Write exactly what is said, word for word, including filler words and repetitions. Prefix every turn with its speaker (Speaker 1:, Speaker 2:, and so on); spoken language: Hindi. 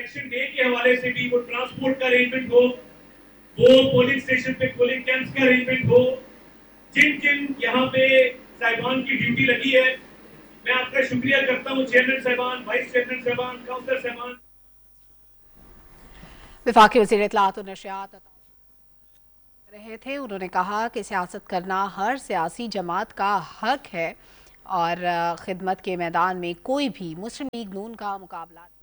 Speaker 1: इलेक्शन डे के हवाले से भी वो ट्रांसपोर्ट का अरेंजमेंट हो, वो पोलिंग स्टेशन पे पोलिंग कैंप्स का अरेंजमेंट हो, जिन जिन यहाँ पे साहिबान की ड्यूटी लगी है, मैं आपका शुक्रिया करता हूँ। चेयरमैन साहिबान, वाइस चेयरमैन साहिबान, काउंसलर साहिबान।
Speaker 2: वफाकी वज़ीर इत्तलाआत और नशरियात रहे थे। उन्होंने कहा कि सियासत करना हर सियासी जमात का हक है और खिदमत के मैदान में कोई भी मुस्लिम लीग नून का मुकाबला